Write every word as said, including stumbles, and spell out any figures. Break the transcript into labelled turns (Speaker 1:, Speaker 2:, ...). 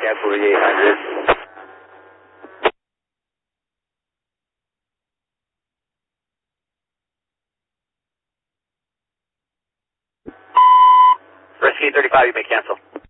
Speaker 1: Cat forty-eight hundred. Rescue thirty-five, you may cancel.